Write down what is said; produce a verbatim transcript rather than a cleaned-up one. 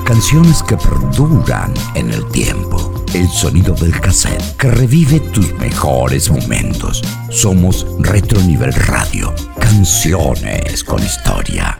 canciones que perduran en el tiempo. El sonido del cassette que revive tus mejores momentos. Somos Retro Nivel Radio. Canciones con historia.